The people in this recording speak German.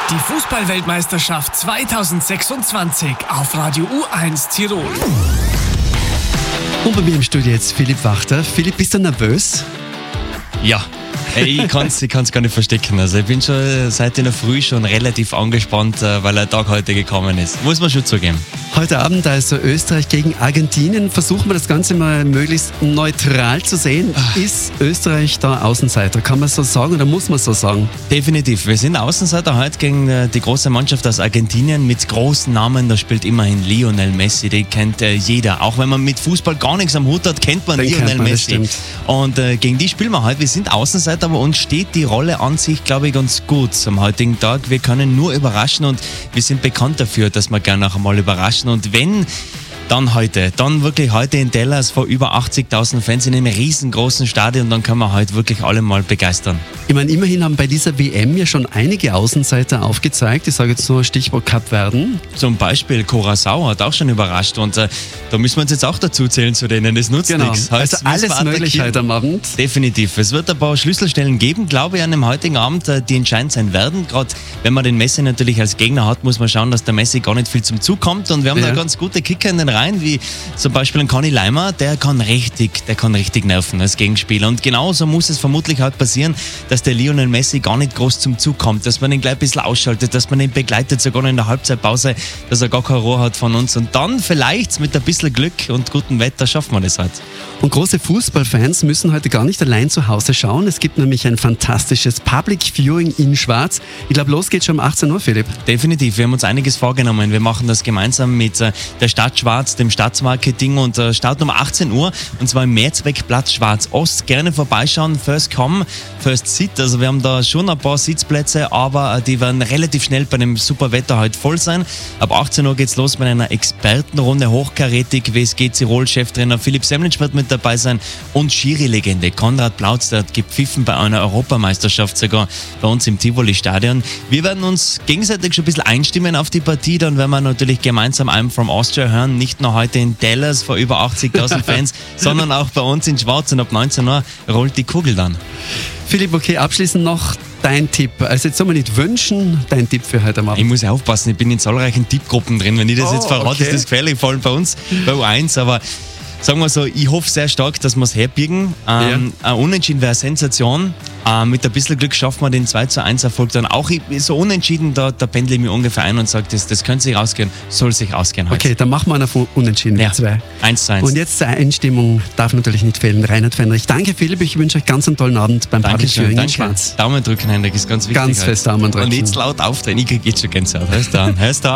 Die Fußball-Weltmeisterschaft 2026 auf Radio U1 Tirol. Und bei mir im Studio jetzt Philipp Wachter. Philipp, bist du nervös? Ja, ich kann's gar nicht verstecken. Also ich bin schon seit in der Früh schon relativ angespannt, weil der Tag heute gekommen ist. Muss man schon zugeben. Heute Abend also Österreich gegen Argentinien. Versuchen wir das Ganze mal möglichst neutral zu sehen. Ist Österreich da Außenseiter? Kann man so sagen oder muss man so sagen? Definitiv. Wir sind Außenseiter heute gegen die große Mannschaft aus Argentinien mit großen Namen. Da spielt immerhin Lionel Messi. Den kennt jeder. Auch wenn man mit Fußball gar nichts am Hut hat, kennt man Lionel Messi. Und gegen die spielen wir heute. Wir sind Außenseiter, aber uns steht die Rolle an sich, glaube ich, ganz gut am heutigen Tag. Wir können nur überraschen und wir sind bekannt dafür, dass wir gerne noch einmal überraschen. Und wenn, dann wirklich heute in Dallas vor über 80.000 Fans in einem riesengroßen Stadion, dann können wir heute wirklich alle mal begeistern. Ich meine, immerhin haben bei dieser WM ja schon einige Außenseiter aufgezeigt. Ich sage jetzt nur Stichwort Kapverden. Zum Beispiel Curaçao hat auch schon überrascht und da müssen wir uns jetzt auch dazu zählen zu denen. Das nutzt nichts. Also alles möglich heute am Abend. Definitiv. Es wird ein paar Schlüsselstellen geben, glaube ich, an dem heutigen Abend, die entscheidend sein werden. Gerade wenn man den Messi natürlich als Gegner hat, muss man schauen, dass der Messi gar nicht viel zum Zug kommt. Und wir haben da ganz gute Kicker in den Reihen, wie zum Beispiel ein Conny Leimer, der kann richtig nerven als Gegenspieler. Und genauso muss es vermutlich halt passieren, dass der Lionel Messi gar nicht groß zum Zug kommt, dass man ihn gleich ein bisschen ausschaltet, dass man ihn begleitet, sogar in der Halbzeitpause, dass er gar kein Rohr hat von uns. Und dann vielleicht mit ein bisschen Glück und gutem Wetter schaffen wir das halt. Und große Fußballfans müssen heute gar nicht allein zu Hause schauen. Es gibt nämlich ein fantastisches Public Viewing in Schwarz. Ich glaube, los geht's schon um 18 Uhr, Philipp. Definitiv. Wir haben uns einiges vorgenommen. Wir machen das gemeinsam mit der Stadt Schwarz, dem Stadtmarketing und starten um 18 Uhr und zwar im Mehrzweckplatz Schwarz-Ost. Gerne vorbeischauen. First come, first sit. Also wir haben da schon ein paar Sitzplätze, aber die werden relativ schnell bei dem super Wetter heute voll sein. Ab 18 Uhr geht's los mit einer Expertenrunde, hochkarätig. WSG Tirol-Cheftrainer Philipp Semlitsch wird mit dabei sein und Schiri-Legende Konrad Plautz, der hat gepfiffen bei einer Europameisterschaft sogar bei uns im Tivoli-Stadion. Wir werden uns gegenseitig schon ein bisschen einstimmen auf die Partie, dann werden wir natürlich gemeinsam I'm from Austria hören, nicht nur heute in Dallas vor über 80.000 Fans, sondern auch bei uns in Schwarz und ab 19 Uhr rollt die Kugel dann. Philipp, okay, abschließend noch dein Tipp. Also jetzt soll man nicht wünschen, dein Tipp für heute Abend. Ich muss aufpassen, ich bin in zahlreichen Tippgruppen drin. Wenn ich das jetzt verrate, ist das gefährlich, vor allem bei uns bei U1, aber sagen wir so, ich hoffe sehr stark, dass wir es herbiegen. Ein Unentschieden wäre eine Sensation. Mit ein bisschen Glück schaffen wir den 2:1 Erfolg dann auch. So unentschieden, da pendle ich mich ungefähr ein und sage, das könnte sich ausgehen, soll sich ausgehen heute. Okay, dann machen wir einen Unentschieden. Ja, 1:1. Und jetzt die Einstimmung darf natürlich nicht fehlen. Reinhard Fenrich, danke Philipp, ich wünsche euch ganz einen tollen Abend beim Public Viewing in Schwarz. Daumen drücken, Hendrik, ist ganz wichtig. Ganz fest Daumen drücken. Und jetzt laut aufdrehen, ich kriege jetzt schon Gänsehaut. Hörst du an?